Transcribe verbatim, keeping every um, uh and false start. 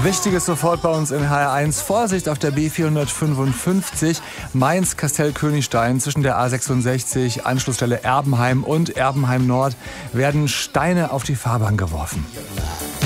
Wichtiges sofort bei uns in H R eins. Vorsicht auf der B vierhundertfünfundfünfzig Mainz-Kastel-Königstein zwischen der A sechsundsechzig, Anschlussstelle Erbenheim und Erbenheim Nord werden Steine auf die Fahrbahn geworfen.